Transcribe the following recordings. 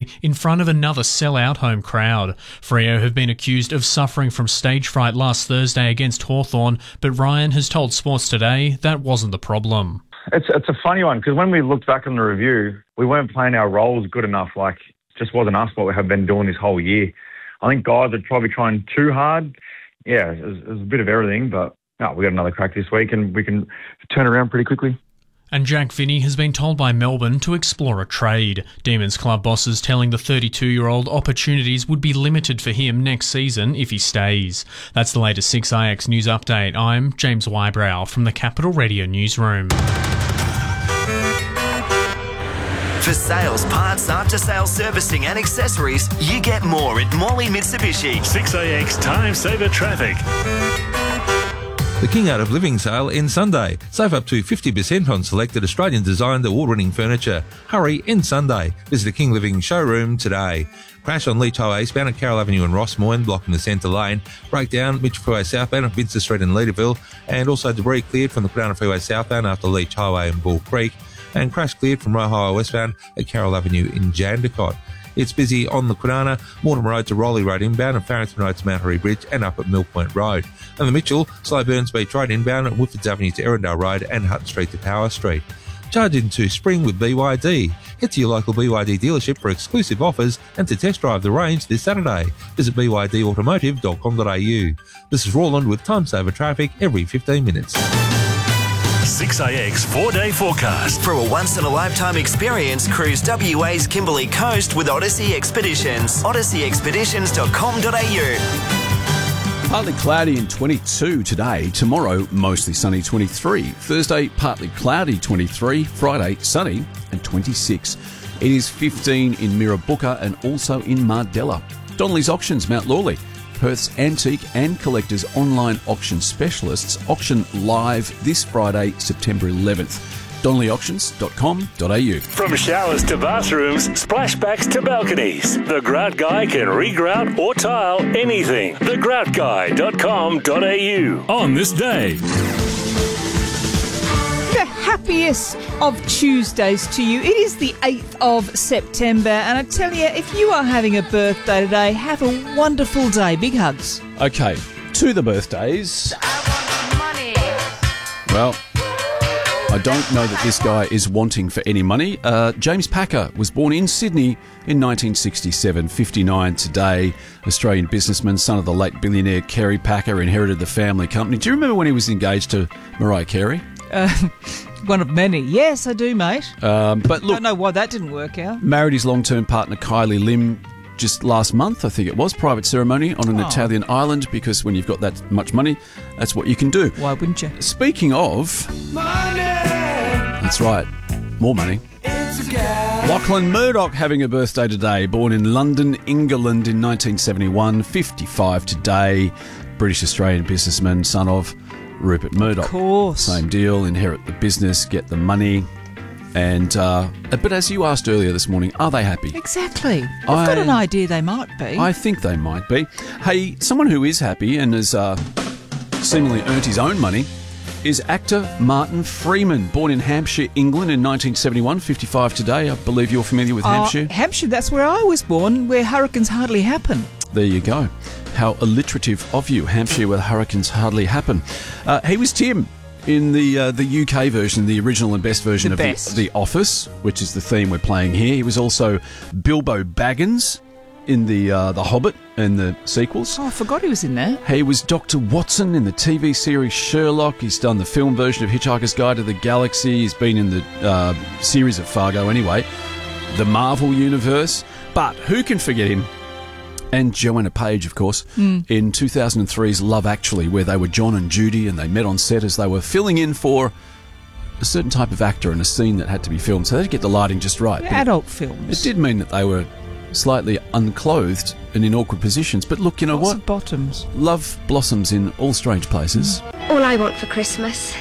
in front of another sell-out home crowd. Freo have been accused of suffering from stage fright last Thursday against Hawthorn, but Ryan has told Sports Today that wasn't the problem. It's a funny one because when we looked back on the review, we weren't playing our roles good enough. Like, just wasn't us what we have been doing this whole year. I think guys are probably trying too hard. Yeah, it was a bit of everything, but we got another crack this week and we can turn around pretty quickly. And Jack Finney has been told by Melbourne to explore a trade. Demons club bosses telling the 32-year-old opportunities would be limited for him next season if he stays. That's the latest 6IX News Update. I'm James Wybrow from the Capital Radio Newsroom. For sales, parts, after-sales servicing and accessories, you get more at Morley Mitsubishi. 6AX Time Saver Traffic. The King Art of Living sale ends Sunday. Save up to 50% on selected Australian-designed award-winning furniture. Hurry, end Sunday. Visit the King Living showroom today. Crash on Leach Highway eastbound at Carroll Avenue and Rossmoyne, blocking the centre lane. Breakdown, Mitchell Freeway southbound at Windsor Street in Leederville. And also debris cleared from the Cronulla Freeway southbound after Leach Highway and Bull Creek. And crash cleared from Roe Highway westbound at Carroll Avenue in Jandakot. It's busy on the Kwinana, Mortimer Road to Rowley Road inbound and Farrington Road to Mount Harry Bridge and up at Mill Point Road. And the Mitchell, slow Burns Beach Road inbound at Woodfords Avenue to Erindale Road and Hutton Street to Power Street. Charge into spring with BYD. Head to your local BYD dealership for exclusive offers and to test drive the range this Saturday. Visit bydautomotive.com.au. This is Roland with Time Saver Traffic every 15 minutes. 6AX 4-day forecast. For a once-in-a-lifetime experience, cruise WA's Kimberley Coast with Odyssey Expeditions. odysseyexpeditions.com.au. Partly cloudy and 22 today. Tomorrow, mostly sunny, 23. Thursday, partly cloudy, 23. Friday, sunny and 26. It is 15 in Mirrabooka and also in Mardella. Donnelly's Auctions, Mount Lawley. Perth's antique and collectors online auction specialists auction live this Friday, September 11th. DonnellyAuctions.com.au. From showers to bathrooms, splashbacks to balconies, the Grout Guy can regrout or tile anything. TheGroutGuy.com.au. On this day. The happiest of Tuesdays to you. It is the 8th of September, and I tell you, if you are having a birthday today, have a wonderful day. Big hugs. Okay, to the birthdays. Well, I don't know that this guy is wanting for any money. James Packer was born in Sydney in 1967, 59 today. Australian businessman, son of the late billionaire Kerry Packer, inherited the family company. Do you remember when he was engaged to Mariah Carey? One of many. Yes, I do, mate. But look, I don't know why that didn't work out. Married his long-term partner Kylie Lim just last month, I think it was, private ceremony on an Italian island, because when you've got that much money, that's what you can do. Why wouldn't you? Speaking of money, that's right, more money. Lachlan Murdoch having a birthday today, born in London, England in 1971, 55 today, British Australian businessman, son of Rupert Murdoch. Of course. Same deal, inherit the business, get the money. And but as you asked earlier this morning, are they happy? Exactly. I've got an idea they might be. I think they might be. Hey, someone who is happy and has seemingly earned his own money is actor Martin Freeman, born in Hampshire, England in 1971, 55 today. I believe you're familiar with Hampshire. Hampshire, that's where I was born, where hurricanes hardly happen. There you go. How alliterative of you, Hampshire, where hurricanes hardly happen. He was Tim in the UK version, the original and best version of The Office, which is the theme we're playing here. He was also Bilbo Baggins in The Hobbit and the sequels. Oh, I forgot he was in there. He was Dr. Watson in the TV series Sherlock. He's done the film version of Hitchhiker's Guide to the Galaxy. He's been in the series of Fargo anyway. The Marvel Universe. But who can forget him? And Joanna Page, of course, in 2003's Love Actually, where they were John and Judy and they met on set as they were filling in for a certain type of actor in a scene that had to be filmed. So they had to get the lighting just right. Adult films. It did mean that they were slightly unclothed and in awkward positions. But look, you know Lots what? of bottoms. Love blossoms in all strange places. All I want for Christmas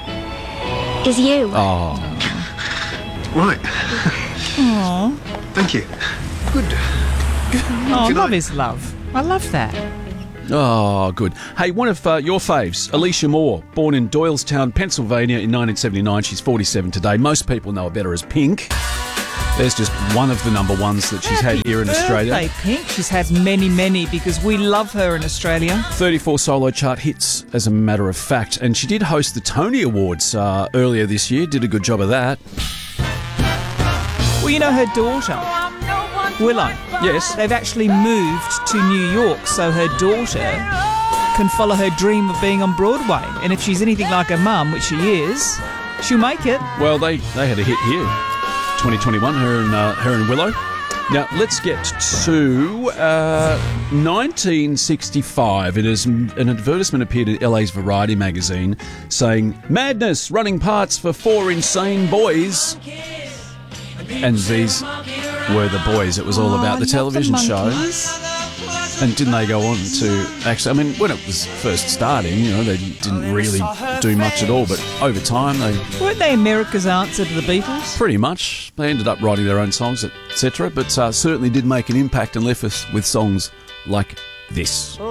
is you. Oh. Right. Aww. Thank you. Good. Oh, love is love. I love that. Oh, good. Hey, one of your faves, Alicia Moore, born in Doylestown, Pennsylvania in 1979. She's 47 today. Most people know her better as Pink. There's just one of the number ones that she's had here in Australia. Happy birthday, Pink. She's had many, many because we love her in Australia. 34 solo chart hits, as a matter of fact. And she did host the Tony Awards earlier this year. Did a good job of that. Well, you know her daughter, Willow. Yes. They've actually moved to New York so her daughter can follow her dream of being on Broadway. And if she's anything like her mum, which she is, she'll make it. Well, they had a hit here. 2021, her and Willow. Now, let's get to 1965. It is an advertisement appeared in LA's Variety magazine saying, "Madness, running parts for 4 insane boys." And these were the boys. It was all about the television show. And didn't they go on to actually, I mean, when it was first starting, you know, they didn't really do much at all, but over time Weren't they America's answer to the Beatles? pretty much, they ended up writing their own songs, etc., but certainly did make an impact and left us with songs like this.